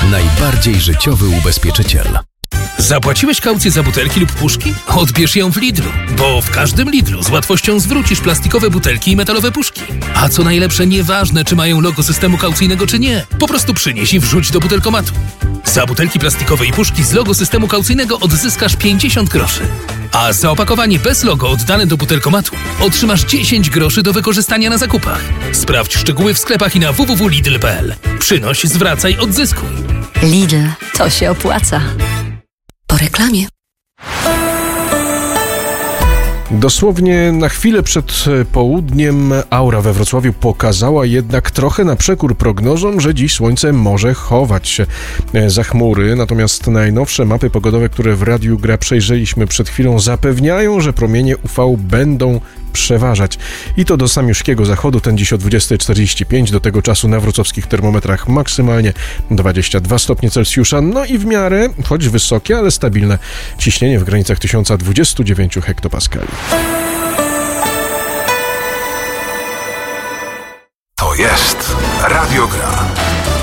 Najbardziej życiowy ubezpieczyciel. Zapłaciłeś kaucję za butelki lub puszki? Odbierz ją w Lidlu, bo w każdym Lidlu z łatwością zwrócisz plastikowe butelki i metalowe puszki. A co najlepsze, nieważne czy mają logo systemu kaucyjnego czy nie, po prostu przynieś i wrzuć do butelkomatu. Za butelki plastikowe i puszki z logo systemu kaucyjnego odzyskasz 50 groszy. A za opakowanie bez logo oddane do butelkomatu otrzymasz 10 groszy do wykorzystania na zakupach. Sprawdź szczegóły w sklepach i na www.lidl.pl. Przynoś, zwracaj, odzyskuj. Lidl, to się opłaca. Po reklamie. Dosłownie na chwilę przed południem aura we Wrocławiu pokazała jednak trochę na przekór prognozom, że dziś słońce może chować się za chmury. Natomiast najnowsze mapy pogodowe, które w Radiu Gra przejrzeliśmy przed chwilą, zapewniają, że promienie UV będą przeważać. I to do samiuszkiego zachodu, ten dziś o 20:45. Do tego czasu na wrocławskich termometrach maksymalnie 22 stopnie Celsjusza. No i w miarę, choć wysokie, ale stabilne ciśnienie w granicach 1029 hektopaskali. To jest Radio Gra.